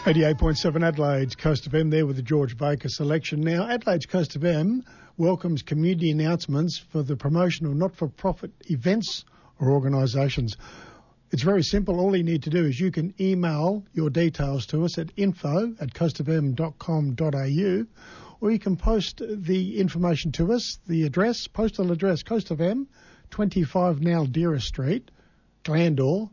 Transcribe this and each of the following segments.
88.7 Adelaide's Coast FM there with the George Baker selection. Now, Adelaide's Coast FM welcomes community announcements for the promotion of not-for-profit events or organisations. It's very simple. All you need to do is you can email your details to us at info@coastfm.com.au, or you can post the information to us, the address, postal address, Coast FM, 25 Naldera Street, Glandore,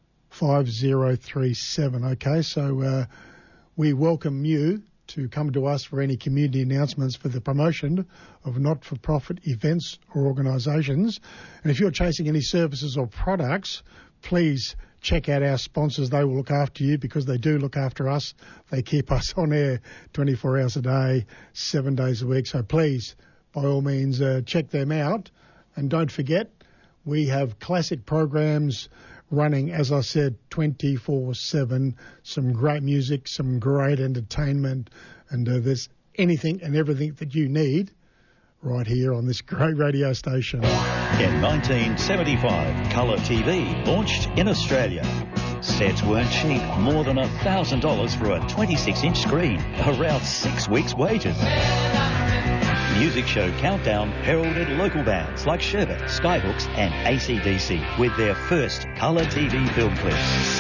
5037. Okay, so we welcome you to come to us for any community announcements for the promotion of not-for-profit events or organisations. And if you're chasing any services or products, please check out our sponsors. They will look after you because they do look after us. They keep us on air 24 hours a day, 7 days a week. So please, by all means, check them out. And don't forget, we have classic programs running, as I said, 24/7, some great music, some great entertainment, and there's anything and everything that you need right here on this great radio station. In 1975, colour TV launched in Australia. Sets weren't cheap, more than $1,000 for a 26-inch screen, around 6 weeks' wages. Music show Countdown heralded local bands like Sherbet, Skyhooks and AC/DC with their first colour TV film clips.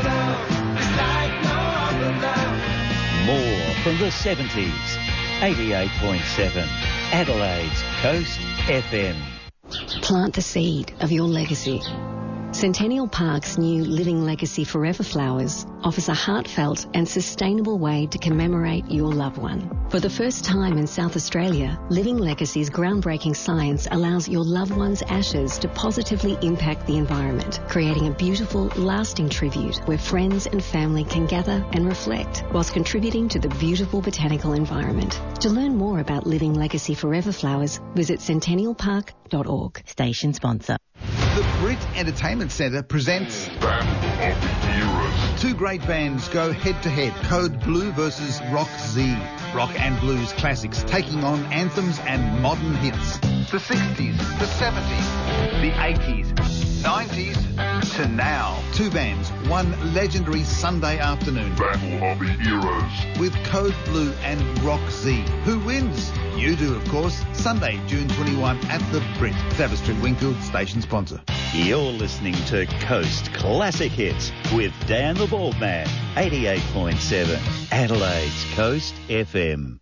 More from the 70s. 88.7 Adelaide's Coast FM. Plant the seed of your legacy. Centennial Park's new Living Legacy Forever Flowers offers a heartfelt and sustainable way to commemorate your loved one. For the first time in South Australia, Living Legacy's groundbreaking science allows your loved one's ashes to positively impact the environment, creating a beautiful, lasting tribute where friends and family can gather and reflect whilst contributing to the beautiful botanical environment. To learn more about Living Legacy Forever Flowers, visit centennialpark.org. Station sponsor. The Brit Entertainment Centre presents Battle of the Eras. Two great bands go head-to-head. Code Blue versus Rock Z. Rock and blues classics taking on anthems and modern hits. The 60s, the 70s, the 80s, 90s to now. Two bands, one legendary Sunday afternoon. Battle of the Eras. With Code Blue and Rock Z. Who wins? You do, of course. Sunday, June 21 at the Brit. Savage Street, Wingfield, station sponsor. You're listening to Coast Classic Hits with Dan the Bald Man. 88.7 Adelaide's Coast FM.